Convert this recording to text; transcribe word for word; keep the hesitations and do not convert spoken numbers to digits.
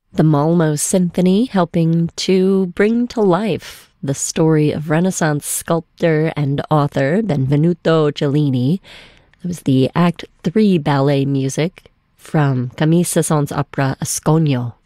The Malmo Symphony helping to bring to life the story of Renaissance sculptor and author Benvenuto Cellini. It was the Act three ballet music from Camille Saint-Saëns' opera Asconio.